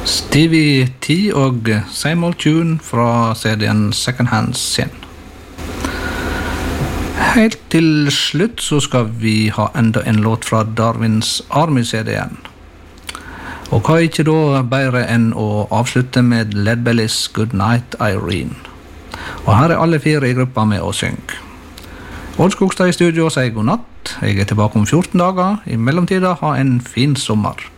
Stevie T og Same Old Tune fra CD-en Second Hand Sin. Helt til slutt så skal vi ha enda en låt fra Darwins Army-CD-en. Og hva ikke da bedre enn å avslutte med Leadbelly's Good Night Irene. Og her er alle fire i gruppa med å synge. Odd Skogstad i studio sier god natt. Jeg er tilbake om 14 dager. I mellomtida ha en fin sommer.